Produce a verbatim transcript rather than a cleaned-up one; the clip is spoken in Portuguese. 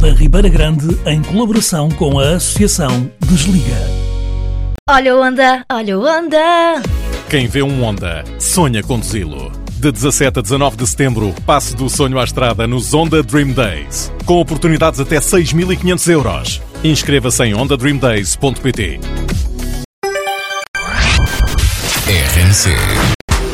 da Ribeira Grande em colaboração com a Associação Desliga. Olha o Honda, olha o Honda. Quem vê um Honda, sonha conduzi-lo. De dezassete a dezanove de setembro, passe do sonho à estrada nos Honda Dream Days. Com oportunidades até seis mil e quinhentos euros. Inscreva-se em honda dream days ponto pt. R N C